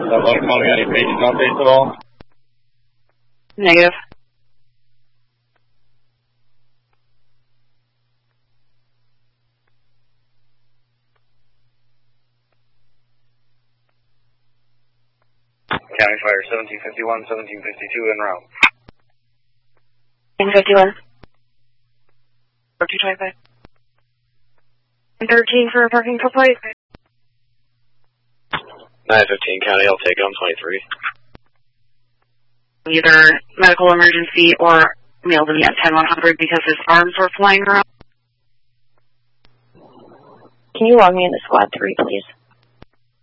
calling any patient updates at all? Negative. County Fire 1751, 1752 en route. 1751. 225. 13 for a parking complaint. 915 County, I'll take on 23. Either medical emergency or mailed him at 10100 because his arms were flying around. Can you log me into squad 3, please?